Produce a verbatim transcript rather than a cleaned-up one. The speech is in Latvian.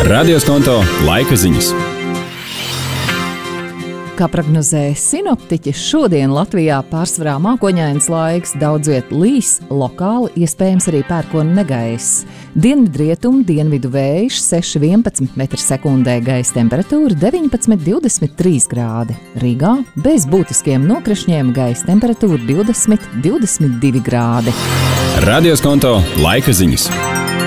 Radioskonto laika ziņas. Kā prognozē sinoptiķi, šodien Latvijā pārsvarā mākoņains laiks, daudz viet līs, lokāli iespējams arī pērkona negaiss. Dienvidrietumu dienvidu vējš seši vienpadsmit metri sekundē, gaisa temperatūra deviņpadsmit divdesmit trīs grādi. Rīgā bez būtiskiem nokrišņiem gaisa temperatūra divdesmit divdesmit divi grādi. Radioskonto laika ziņas.